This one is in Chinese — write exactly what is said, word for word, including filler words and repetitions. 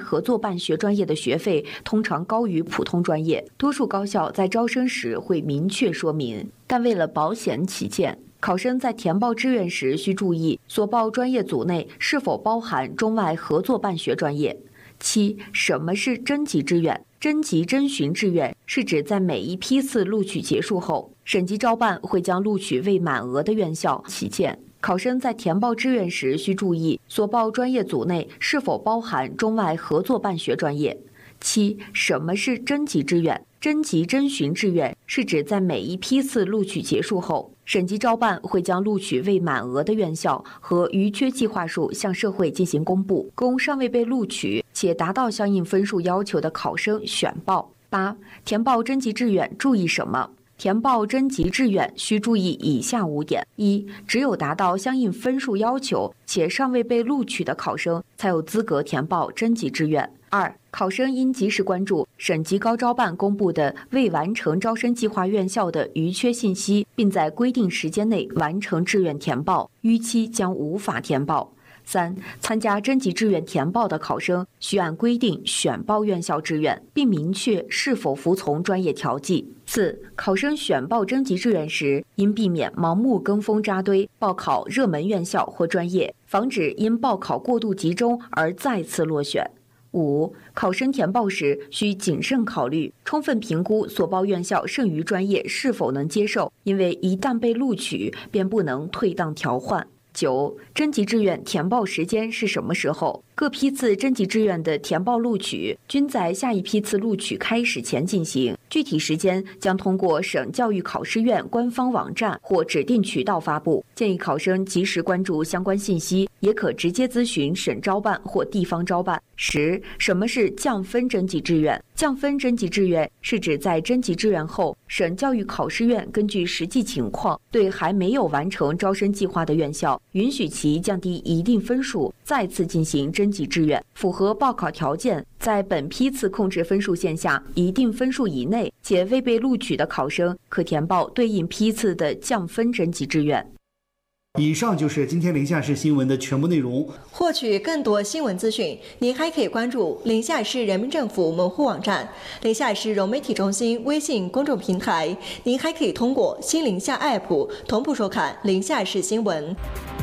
合作办学专业的学费通常高于普通专业，多数高校在招生时会明确说明，但为了保险起见，考生在填报志愿时需注意所报专业组内是否包含中外合作办学专业。七、什么是征集志愿？征集征询志愿是指在每一批次录取结束后，省级招办会将录取未满额的院校起见。考生在填报志愿时需注意所报专业组内是否包含中外合作办学专业。七、什么是征集志愿？征集征询志愿是指在每一批次录取结束后，省级招办会将录取未满额的院校和余缺计划数向社会进行公布，供尚未被录取且达到相应分数要求的考生选报。八、填报征集志愿注意什么？填报征集志愿需注意以下五点：一、只有达到相应分数要求且尚未被录取的考生才有资格填报征集志愿。二、考生应及时关注省级高招办公布的未完成招生计划院校的余缺信息，并在规定时间内完成志愿填报，逾期将无法填报。三、参加征集志愿填报的考生需按规定选报院校志愿，并明确是否服从专业调剂。四、考生选报征集志愿时，应避免盲目跟风扎堆，报考热门院校或专业，防止因报考过度集中而再次落选。五、考生填报时需谨慎考虑，充分评估所报院校剩余专业是否能接受，因为一旦被录取，便不能退档调换。九、征集志愿填报时间是什么时候？各批次征集志愿的填报录取均在下一批次录取开始前进行，具体时间将通过省教育考试院官方网站或指定渠道发布，建议考生及时关注相关信息，也可直接咨询省招办或地方招办。十、什么是降分征集志愿？降分征集志愿是指在征集志愿后，省教育考试院根据实际情况，对还没有完成招生计划的院校，允许其降低一定分数，再次进行征集志愿。符合报考条件，在本批次控制分数线下一定分数以内且未被录取的考生，可填报对应批次的降分征集志愿。 以上就是今天宁夏市新闻的全部内容。 获取更多新闻资讯，您还可以关注宁夏市人民政府门户网站、宁夏市融媒体中心微信公众平台。您还可以通过新宁夏 A P P 同步收看宁夏市新闻。